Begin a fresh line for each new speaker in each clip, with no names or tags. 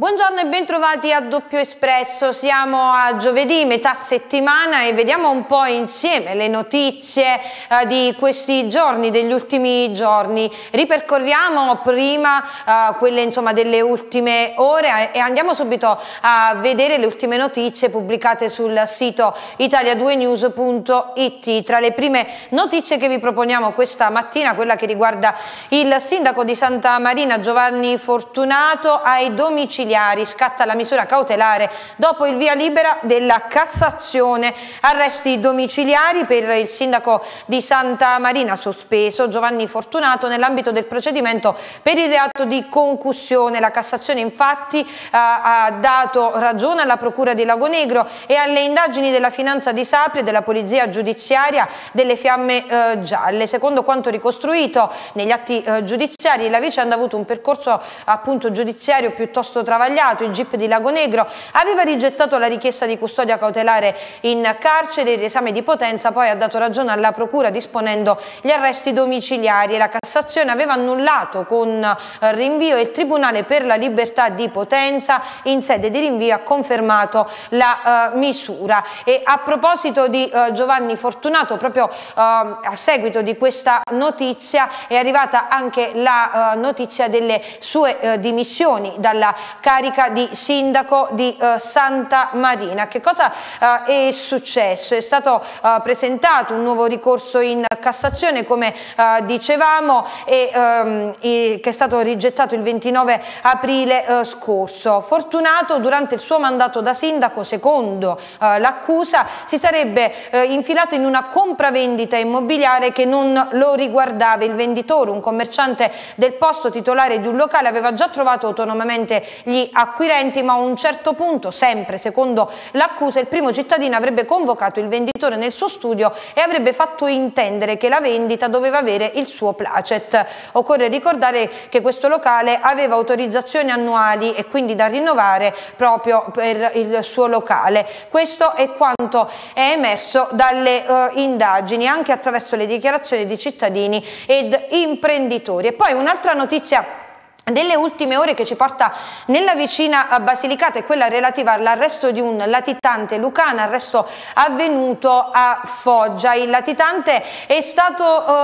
Buongiorno e bentrovati a Doppio Espresso. Siamo a giovedì, metà settimana, e vediamo un po' insieme le notizie di questi giorni, degli ultimi giorni. Ripercorriamo prima quelle insomma delle ultime ore e andiamo subito a vedere le ultime notizie pubblicate sul sito italia2news.it. Tra le prime notizie che vi proponiamo questa mattina, quella che riguarda il sindaco di Santa Marina Giovanni Fortunato. Ai domiciliari scatta la misura cautelare dopo il via libera della Cassazione. Arresti domiciliari per il sindaco di Santa Marina sospeso Giovanni Fortunato nell'ambito del procedimento per il reato di concussione. La Cassazione infatti ha dato ragione alla Procura di Lagonegro e alle indagini della Finanza di Sapri e della Polizia Giudiziaria delle Fiamme Gialle. Secondo quanto ricostruito negli atti giudiziari, la vicenda ha avuto un percorso appunto giudiziario piuttosto travagliato. Il GIP di Lagonegro aveva rigettato la richiesta di custodia cautelare in carcere. Il riesame di Potenza poi ha dato ragione alla Procura disponendo gli arresti domiciliari e la Cassazione aveva annullato con rinvio e il Tribunale per la Libertà di Potenza in sede di rinvio ha confermato la misura. E a proposito di Giovanni Fortunato, proprio a seguito di questa notizia è arrivata anche la notizia delle sue dimissioni dalla carica di sindaco di Santa Marina. Che cosa è successo? È stato presentato un nuovo ricorso in Cassazione, come dicevamo, che è stato rigettato il 29 aprile scorso. Fortunato, durante il suo mandato da sindaco, secondo l'accusa, si sarebbe infilato in una compravendita immobiliare che non lo riguardava. Il venditore, un commerciante del posto titolare di un locale, aveva già trovato autonomamente gli acquirenti, ma a un certo punto, sempre secondo l'accusa, il primo cittadino avrebbe convocato il venditore nel suo studio e avrebbe fatto intendere che la vendita doveva avere il suo placet. Occorre ricordare che questo locale aveva autorizzazioni annuali e quindi da rinnovare proprio per il suo locale. Questo è quanto è emerso dalle indagini, anche attraverso le dichiarazioni di cittadini ed imprenditori. E poi un'altra notizia delle ultime ore che ci porta nella vicina Basilicata è quella relativa all'arresto di un latitante lucano, arresto avvenuto a Foggia. Il latitante è stato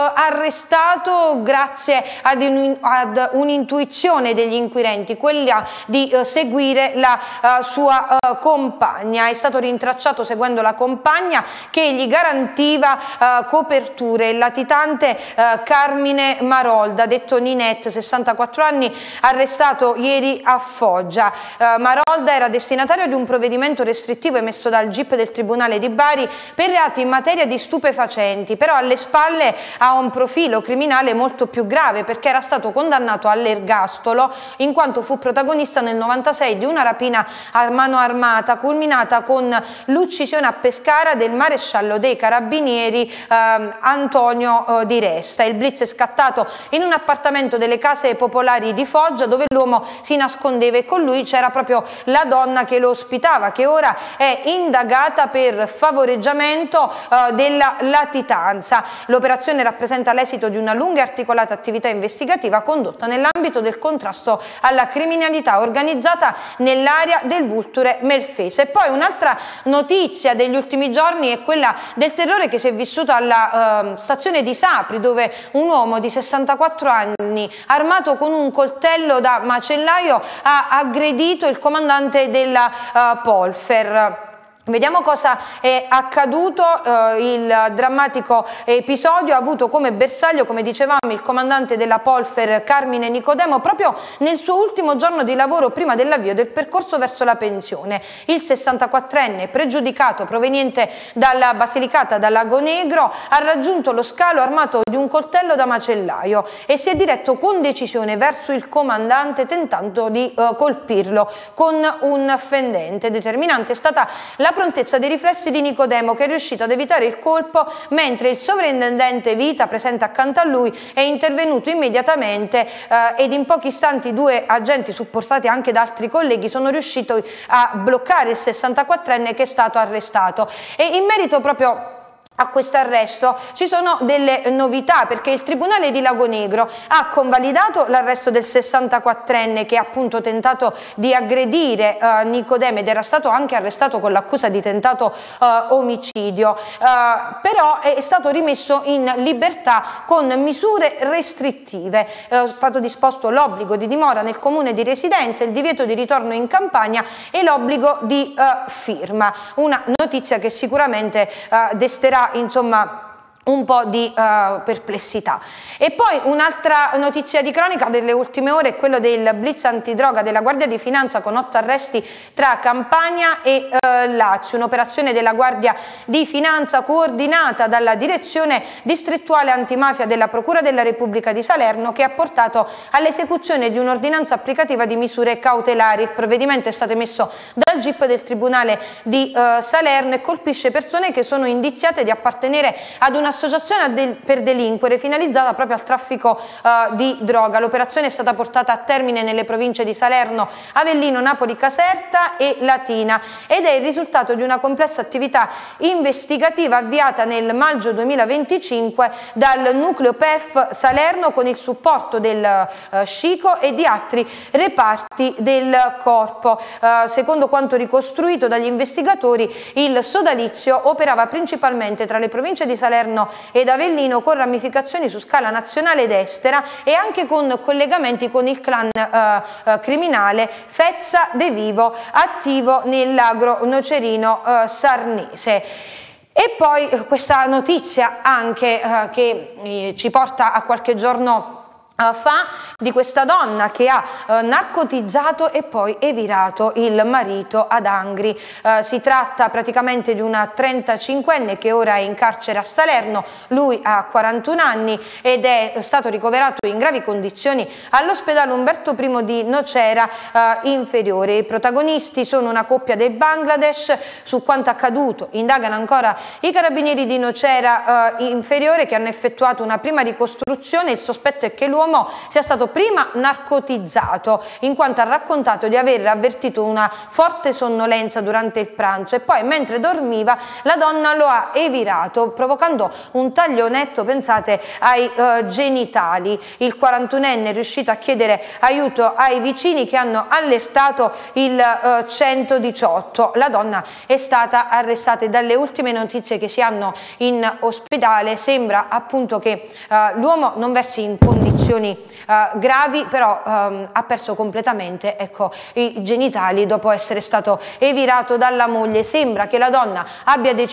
arrestato grazie ad un'intuizione degli inquirenti, quella di seguire la sua compagna. È stato rintracciato seguendo la compagna che gli garantiva coperture. Il latitante Carmine Marolda, detto Ninette, 64 anni, arrestato ieri a Foggia. Marolda era destinatario di un provvedimento restrittivo emesso dal GIP del Tribunale di Bari per reati in materia di stupefacenti, però alle spalle ha un profilo criminale molto più grave, perché era stato condannato all'ergastolo in quanto fu protagonista nel 96 di una rapina a mano armata culminata con l'uccisione a Pescara del maresciallo dei carabinieri Antonio Di Resta. Il blitz è scattato in un appartamento delle Case Popolari di Foggia, dove l'uomo si nascondeva, e con lui c'era proprio la donna che lo ospitava, che ora è indagata per favoreggiamento della latitanza. L'operazione rappresenta l'esito di una lunga e articolata attività investigativa condotta nell'ambito del contrasto alla criminalità organizzata nell'area del Vulture Melfese. E poi un'altra notizia degli ultimi giorni è quella del terrore che si è vissuto alla stazione di Sapri, dove un uomo di 64 anni, armato con un coltello da macellaio, ha aggredito il comandante della Polfer. Vediamo cosa è accaduto. Il drammatico episodio ha avuto come bersaglio, come dicevamo, il comandante della Polfer Carmine Nicodemo proprio nel suo ultimo giorno di lavoro prima dell'avvio del percorso verso la pensione. Il 64enne pregiudicato proveniente dalla Basilicata, da Lagonegro, ha raggiunto lo scalo armato di un coltello da macellaio e si è diretto con decisione verso il comandante, tentando di colpirlo con un fendente. Determinante è stata la prontezza dei riflessi di Nicodemo, che è riuscito ad evitare il colpo, mentre il sovrintendente Vita, presente accanto a lui, è intervenuto immediatamente ed in pochi istanti due agenti, supportati anche da altri colleghi, sono riusciti a bloccare il 64enne, che è stato arrestato. E in merito proprio a questo arresto ci sono delle novità, perché il Tribunale di Lagonegro ha convalidato l'arresto del 64enne che ha appunto tentato di aggredire Nicodemo ed era stato anche arrestato con l'accusa di tentato omicidio, però è stato rimesso in libertà con misure restrittive. È stato disposto l'obbligo di dimora nel comune di residenza, il divieto di ritorno in campagna e l'obbligo di firma. Una notizia che sicuramente desterà insomma un po' di perplessità. E poi un'altra notizia di cronaca delle ultime ore è quello del blitz antidroga della Guardia di Finanza con 8 arresti tra Campania e Lazio, un'operazione della Guardia di Finanza coordinata dalla Direzione Distrettuale Antimafia della Procura della Repubblica di Salerno, che ha portato all'esecuzione di un'ordinanza applicativa di misure cautelari. Il provvedimento è stato emesso dal GIP del Tribunale di Salerno e colpisce persone che sono indiziate di appartenere ad una associazione per delinquere finalizzata proprio al traffico di droga. L'operazione è stata portata a termine nelle province di Salerno, Avellino, Napoli, Caserta e Latina ed è il risultato di una complessa attività investigativa avviata nel maggio 2025 dal nucleo PEF Salerno con il supporto del SCICO e di altri reparti del corpo. Secondo quanto ricostruito dagli investigatori, il sodalizio operava principalmente tra le province di Salerno ed Avellino, con ramificazioni su scala nazionale ed estera e anche con collegamenti con il clan criminale Fezza De Vivo, attivo nell'agro nocerino sarnese. E poi questa notizia anche che ci porta a qualche giorno fa, di questa donna che ha narcotizzato e poi evirato il marito ad Angri. Si tratta praticamente di una 35enne che ora è in carcere a Salerno. Lui ha 41 anni ed è stato ricoverato in gravi condizioni all'ospedale Umberto I di Nocera Inferiore. I protagonisti sono una coppia del Bangladesh. Su quanto accaduto indagano ancora i carabinieri di Nocera Inferiore, che hanno effettuato una prima ricostruzione. Il sospetto è che l'uomo sia stato prima narcotizzato, in quanto ha raccontato di aver avvertito una forte sonnolenza durante il pranzo e poi, mentre dormiva, la donna lo ha evirato provocando un taglio netto, pensate, ai genitali. Il 41enne è riuscito a chiedere aiuto ai vicini, che hanno allertato il 118. La donna è stata arrestata e dalle ultime notizie che si hanno in ospedale sembra appunto che l'uomo non versi in condizioni gravi, però ha perso completamente, ecco, i genitali dopo essere stato evirato dalla moglie. Sembra che la donna abbia deciso